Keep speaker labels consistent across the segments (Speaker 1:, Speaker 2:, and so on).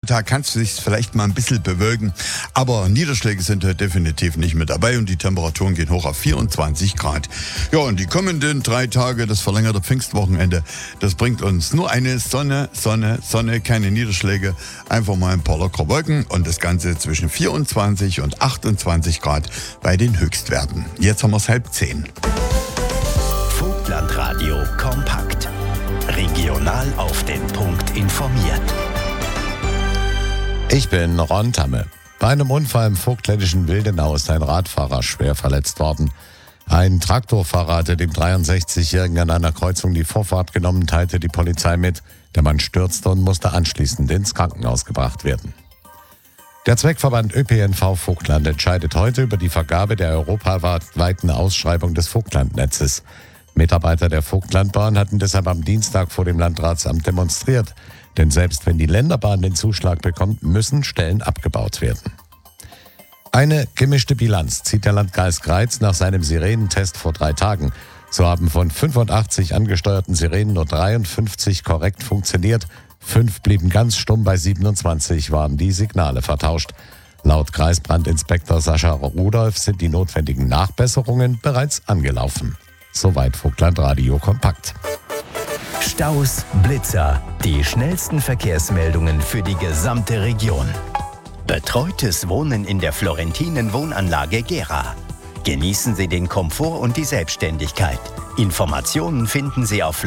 Speaker 1: Tag kann es sich vielleicht mal ein bisschen bewölken, aber Niederschläge sind heute definitiv nicht mit dabei und die Temperaturen gehen hoch auf 24 Grad. Ja, und die kommenden 3 Tage, das verlängerte Pfingstwochenende, das bringt uns nur eine Sonne, keine Niederschläge, einfach mal ein paar lockere Wolken und das Ganze zwischen 24 und 28 Grad bei den Höchstwerten. Jetzt haben wir es 9:30.
Speaker 2: Vogtlandradio kompakt. Regional auf den Punkt informiert.
Speaker 3: Ich bin Ron Tamme. Bei einem Unfall im vogtländischen Wildenau ist ein Radfahrer schwer verletzt worden. Ein Traktorfahrer hatte dem 63-Jährigen an einer Kreuzung die Vorfahrt genommen, teilte die Polizei mit. Der Mann stürzte und musste anschließend ins Krankenhaus gebracht werden. Der Zweckverband ÖPNV Vogtland entscheidet heute über die Vergabe der europaweiten Ausschreibung des Vogtlandnetzes. Mitarbeiter der Vogtlandbahn hatten deshalb am Dienstag vor dem Landratsamt demonstriert. Denn selbst wenn die Länderbahn den Zuschlag bekommt, müssen Stellen abgebaut werden. Eine gemischte Bilanz zieht der Landkreis Greiz nach seinem Sirenentest vor 3 Tagen. So haben von 85 angesteuerten Sirenen nur 53 korrekt funktioniert. 5 blieben ganz stumm, bei 27 waren die Signale vertauscht. Laut Kreisbrandinspektor Sascha Rudolph sind die notwendigen Nachbesserungen bereits angelaufen. Soweit Vogtlandradio kompakt.
Speaker 2: Staus, Blitzer, die schnellsten Verkehrsmeldungen für die gesamte Region. Betreutes Wohnen in der Florentinen Wohnanlage Gera. Genießen Sie den Komfort und die Selbstständigkeit. Informationen finden Sie auf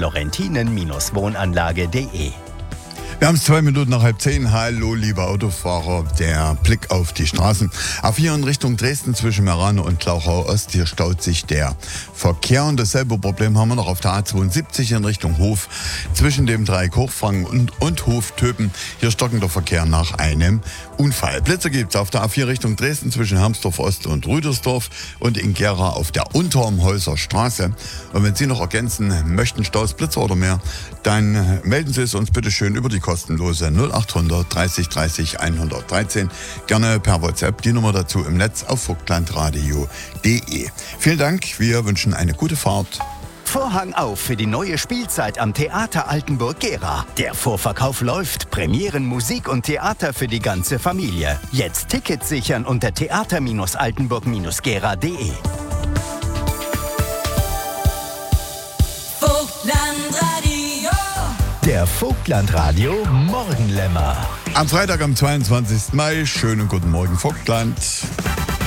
Speaker 2: florentinen-wohnanlage.de.
Speaker 1: Wir haben es 2 Minuten nach 9:30. Hallo, liebe Autofahrer. Der Blick auf die Straßen. A4 in Richtung Dresden zwischen Merano und Glauchau Ost. Hier staut sich der Verkehr. Und dasselbe Problem haben wir noch auf der A72 in Richtung Hof. Zwischen dem Dreieck Hochfranken und Hof-Töpen. Hier stockender Verkehr nach einem Unfall. Blitzer gibt es auf der A4 Richtung Dresden zwischen Hermsdorf Ost und Rüdersdorf. Und in Gera auf der Untermholzer Straße. Und wenn Sie noch ergänzen möchten, Staus, Blitzer oder mehr, dann melden Sie es uns bitte schön über die kostenlose 0800 30 30 113. Gerne per WhatsApp, die Nummer dazu im Netz auf vogtlandradio.de. Vielen Dank, wir wünschen eine gute Fahrt.
Speaker 2: Vorhang auf für die neue Spielzeit am Theater Altenburg-Gera. Der Vorverkauf läuft. Premieren, Musik und Theater für die ganze Familie. Jetzt Tickets sichern unter theater-altenburg-gera.de. Der Vogtlandradio Morgenlämmer.
Speaker 1: Am Freitag, am 22. Mai. Schönen guten Morgen, Vogtland.